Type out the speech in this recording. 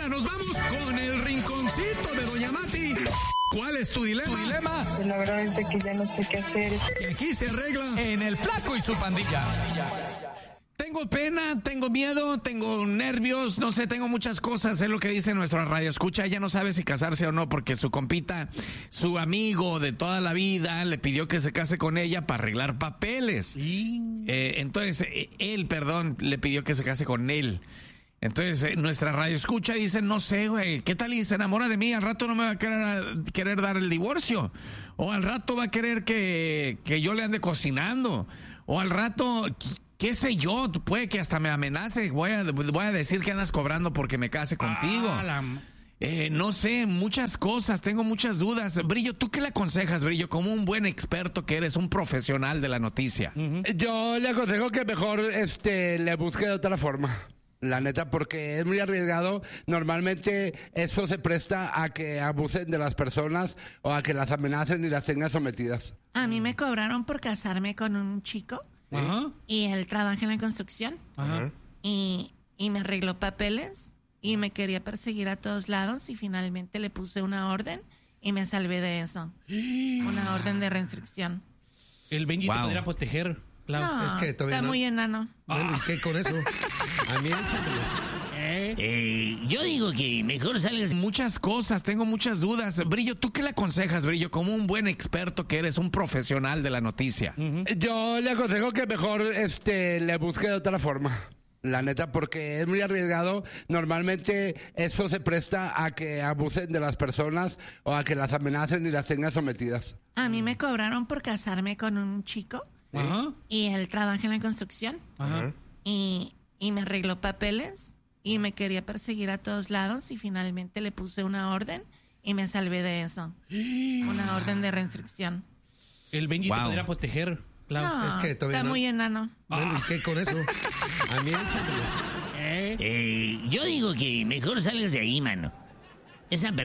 Venga, nos vamos con el rinconcito de Doña Mati. ¿Cuál es tu dilema? Pues la verdad es de que ya no sé qué hacer. Que aquí se arregla En el Flaco y su pandilla. Tengo pena, tengo miedo, tengo nervios, no sé, tengo muchas cosas, es lo que dice nuestra radio escucha. Ella no sabe si casarse o no porque su compita, su amigo de toda la vida, le pidió que se case con ella para arreglar papeles. Entonces, él le pidió que se case con él. Entonces, nuestra radio escucha y dice, no sé, güey, ¿qué tal y se enamora de mí? Al rato no me va a querer dar el divorcio. O al rato va a querer que yo le ande cocinando. O al rato, qué sé yo, puede que hasta me amenace. Voy a decir que andas cobrando porque me case contigo. No sé, muchas cosas, tengo muchas dudas. Brillo, ¿tú qué le aconsejas, Brillo? Como un buen experto que eres, un profesional de la noticia. Yo le aconsejo que mejor le busque de otra forma. La neta, porque es muy arriesgado. Normalmente eso se presta a que abusen de las personas o a que las amenacen y las tengan sometidas. A mí me cobraron por casarme con un chico. Ajá. Y él trabaja en la construcción. Ajá. Y me arregló papeles. Y me quería perseguir a todos lados. Y finalmente le puse una orden. Y me salvé de eso. Una orden de restricción. El Benji te podría proteger, Clau. No, es que todavía está no. muy enano. Bueno, ¿y qué con eso? A mí échatelos. Yo digo que mejor salgas. Muchas cosas, tengo muchas dudas. Brillo, ¿tú qué le aconsejas, Brillo? Como un buen experto que eres, un profesional de la noticia. Yo le aconsejo que mejor le busque de otra forma. La neta, porque es muy arriesgado. Normalmente eso se presta a que abusen de las personas o a que las amenacen y las tengan sometidas. A mí me cobraron por casarme con un chico. Ajá. Y él trabaja en la construcción. Ajá. Y me arregló papeles. Y me quería perseguir a todos lados. Y finalmente le puse una orden. Y me salvé de eso. Una orden de restricción. El Benji te podría proteger, Clau. No, es que todavía está no. muy enano. Bueno, ¿y qué con eso? A mí échatelos. Yo digo que mejor salgas de ahí, mano. Esa